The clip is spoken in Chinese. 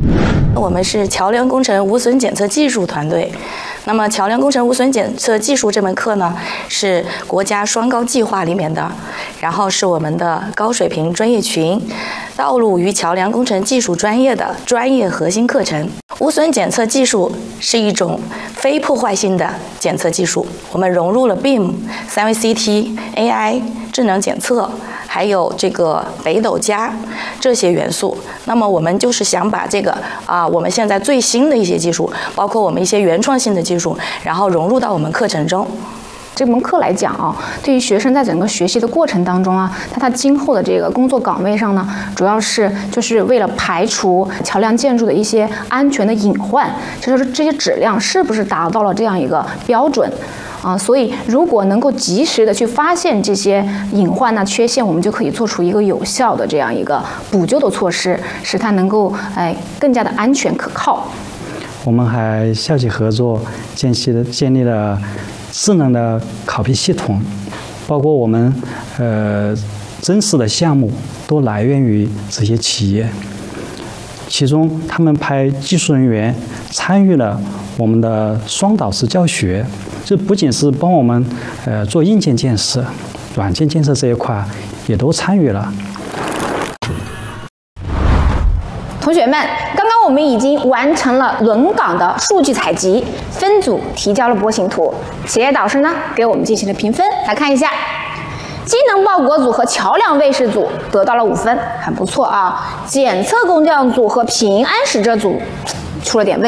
我们是桥梁工程无损检测技术团队。那么，桥梁工程无损检测技术这门课呢，是国家双高计划里面的，然后是我们的高水平专业群，道路与桥梁工程技术专业的专业核心课程。无损检测技术是一种非破坏性的检测技术，我们融入了 BIM、3维CT、AI、智能检测，还有这个北斗加这些元素。那么我们就是想把这个我们现在最新的一些技术，包括我们一些原创性的技术，然后融入到我们课程中。 这门课来讲啊，对于学生在整个学习的过程当中啊，他今后的这个工作岗位上呢，主要是就是为了排除桥梁建筑的一些安全的隐患，就是这些质量是不是达到了这样一个标准啊？所以如果能够及时的去发现这些隐患呢、缺陷，我们就可以做出一个有效的这样一个补救的措施，使它能够更加的安全可靠。 我们还校际合作建立了智能的考评系统，包括我们真实的项目都来源于这些企业，其中他们派技术人员参与了我们的双导师教学，这不仅是帮我们做硬件建设，软件建设这一块也都参与了。 同学们，刚刚我们已经完成了轮岗的数据采集，分组提交了波形图，企业导师呢给我们进行了评分，来看一下，机能报国组和桥梁卫士组得到了5分，很不错啊。检测工匠组和平安使者组出了点问